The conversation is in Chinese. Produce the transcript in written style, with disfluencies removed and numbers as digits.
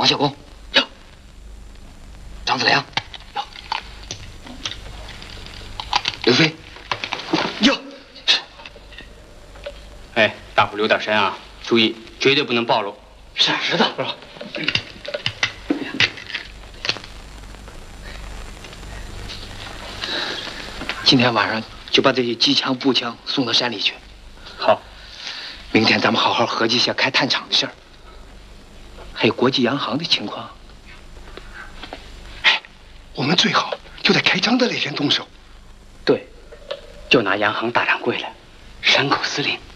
小公，有；张子良，有；刘飞，有。 哎，大伙留点神啊！注意，绝对不能暴露。 是的，是吧？今天晚上就把这些机枪、步枪送到山里去。 好， 明天咱们好好合计一下开炭厂的事儿，还有国际洋行的情况。 哎，我们最好就在开张的那天动手。 对，就拿洋行大掌柜来，山口司令